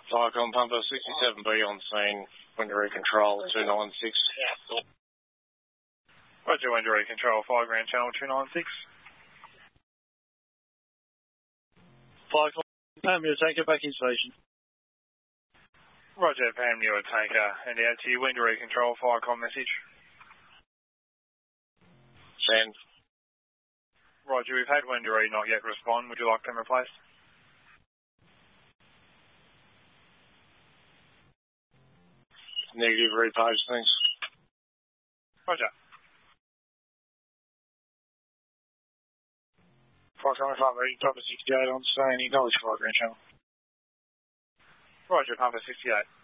Vicon Pumper 67B on scene, Wendouree Control 296. Roger, Wendouree Control, 5 Grand Channel 296. Vicon, Pam Muir Tanker, back in station. Roger, Pam Muir Tanker, and out to you, Wendouree Control, Vicon message. Send. Roger, we've had Wendouree not yet respond. Would you like them replaced? Negative, repage, thanks. Roger. Vicon Pumper, Pumper 68 on scene, acknowledge 5 Grand Channel. Roger, Pumper 68.